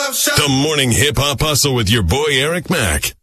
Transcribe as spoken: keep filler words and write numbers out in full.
The morning hip hop hustle with your boy Eric Mack.